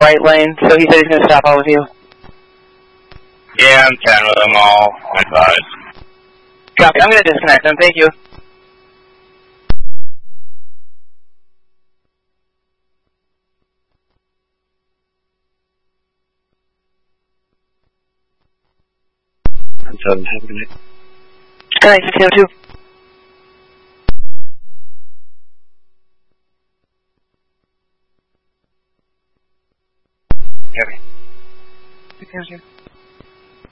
right lane, so he said he's going to stop all with you. Yeah, I'm 10 with them all. I advise. Copy. I'm going to disconnect them. Thank you. Have a good night. Good night, 1602. Heavy. 1602.